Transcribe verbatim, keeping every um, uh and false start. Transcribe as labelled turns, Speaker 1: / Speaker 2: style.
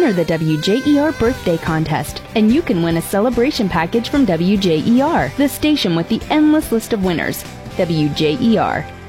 Speaker 1: enter the W J E R birthday contest, and you can win a celebration package from W J E R, the station with the endless list of winners. W J E R,